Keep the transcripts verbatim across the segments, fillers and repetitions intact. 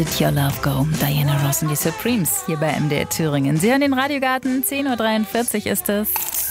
Let Your Love Go, Diana Ross und die Supremes hier bei M D R Thüringen. Sie hören den Radiogarten, zehn Uhr dreiundvierzig ist es.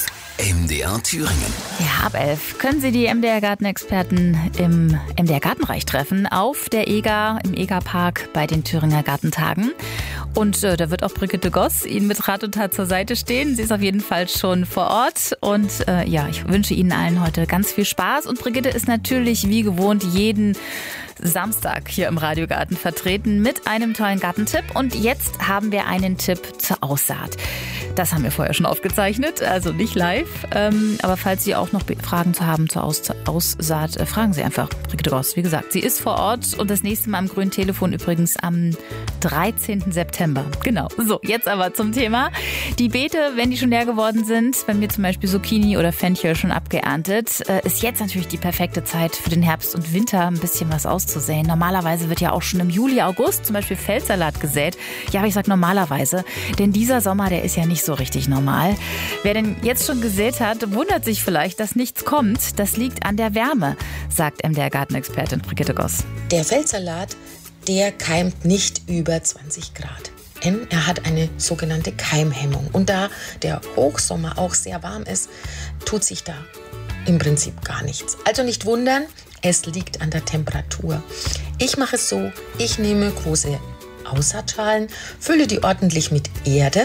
M D R Thüringen. Ja, ab elf können Sie die M D R-Gartenexperten im M D R-Gartenreich treffen, auf der E G A, im E G A-Park bei den Thüringer Gartentagen. Und äh, da wird auch Brigitte Goss Ihnen mit Rat und Tat zur Seite stehen. Sie ist auf jeden Fall schon vor Ort. Und äh, ja, ich wünsche Ihnen allen heute ganz viel Spaß. Und Brigitte ist natürlich wie gewohnt jeden Samstag hier im Radiogarten vertreten mit einem tollen Gartentipp. Und jetzt haben wir einen Tipp zur Aussaat. Das haben wir vorher schon aufgezeichnet, also nicht live. Ähm, aber falls Sie auch noch Fragen zu haben zur Aus- Aussaat, äh, fragen Sie einfach Brigitte Goss. Wie gesagt, sie ist vor Ort und das nächste Mal am grünen Telefon übrigens am dreizehnten September. Genau. So, jetzt aber zum Thema. Die Beete, wenn die schon leer geworden sind, bei mir zum Beispiel Zucchini oder Fenchel schon abgeerntet, äh, ist jetzt natürlich die perfekte Zeit für den Herbst und Winter ein bisschen was auszusäen. Normalerweise wird ja auch schon im Juli, August zum Beispiel Feldsalat gesät. Ja, aber ich sag normalerweise, denn dieser Sommer, der ist ja nicht so richtig normal. Wer denn jetzt schon gesät hat, wundert sich vielleicht, dass nichts kommt. Das liegt an der Wärme, sagt M D R-Gartenexpertin Brigitte Goss. Der Feldsalat, der keimt nicht über zwanzig Grad. Denn er hat eine sogenannte Keimhemmung. Und da der Hochsommer auch sehr warm ist, tut sich da im Prinzip gar nichts. Also nicht wundern, es liegt an der Temperatur. Ich mache es so, ich nehme große Aussaatschalen, fülle die ordentlich mit Erde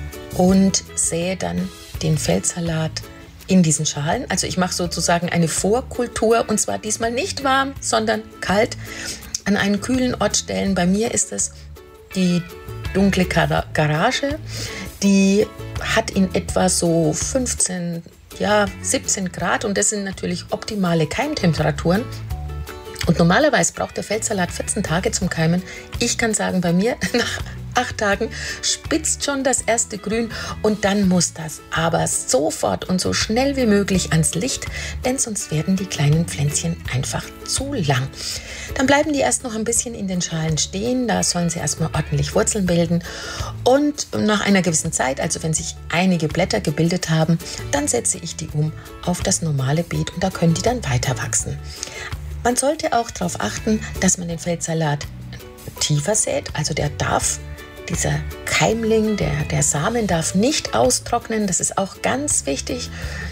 und sähe dann den Feldsalat in diesen Schalen. Also ich mache sozusagen eine Vorkultur und zwar diesmal nicht warm, sondern kalt an einen kühlen Ort stellen. Bei mir ist es die dunkle Garage. Die hat in etwa so fünfzehn, ja, siebzehn Grad und das sind natürlich optimale Keimtemperaturen. Und normalerweise braucht der Feldsalat vierzehn Tage zum Keimen. Ich kann sagen, bei mir nach acht Tagen spitzt schon das erste Grün und dann muss das aber sofort und so schnell wie möglich ans Licht, denn sonst werden die kleinen Pflänzchen einfach zu lang. Dann bleiben die erst noch ein bisschen in den Schalen stehen, da sollen sie erstmal ordentlich Wurzeln bilden und nach einer gewissen Zeit, also wenn sich einige Blätter gebildet haben, dann setze ich die um auf das normale Beet und da können die dann weiter wachsen. Man sollte auch darauf achten, dass man den Feldsalat tiefer sät, also der darf Dieser Keimling, der, der Samen darf nicht austrocknen, das ist auch ganz wichtig.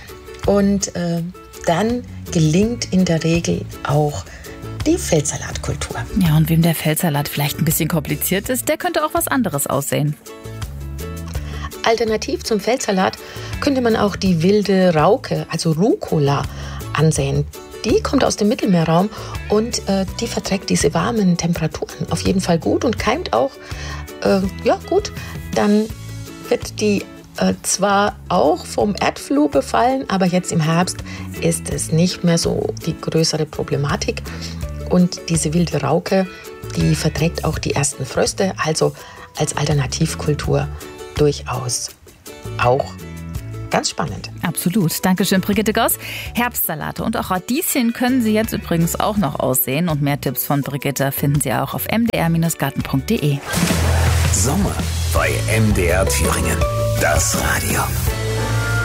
Und äh, dann gelingt in der Regel auch die Feldsalatkultur. Ja, und wem der Feldsalat vielleicht ein bisschen kompliziert ist, der könnte auch was anderes aussehen. Alternativ zum Feldsalat könnte man auch die wilde Rauke, also Rucola, ansäen. Die kommt aus dem Mittelmeerraum und äh, die verträgt diese warmen Temperaturen auf jeden Fall gut und keimt auch äh, ja gut. Dann wird die äh, zwar auch vom Erdfluh befallen, aber jetzt im Herbst ist es nicht mehr so die größere Problematik. Und diese wilde Rauke, die verträgt auch die ersten Fröste, also als Alternativkultur durchaus auch ganz spannend. Absolut. Dankeschön, Brigitte Goss. Herbstsalate und auch Radieschen können Sie jetzt übrigens auch noch aussehen. Und mehr Tipps von Brigitte finden Sie auch auf m d r Garten punkt d e. Sommer bei M D R Thüringen. Das Radio.